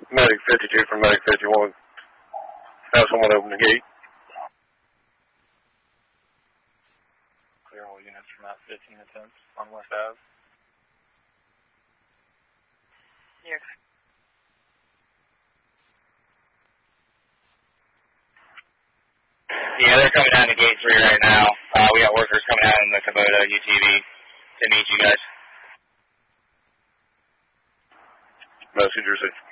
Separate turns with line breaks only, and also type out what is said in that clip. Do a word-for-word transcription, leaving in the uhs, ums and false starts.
Medic fifty-two from Medic fifty-one. Have someone open the gate.
Clear all units from that fifteen attempts on West Ave.
Yes.
Yeah, they're coming down to gate three right now. Uh, we got workers coming out in the Kubota U T V to meet you guys.
Messenger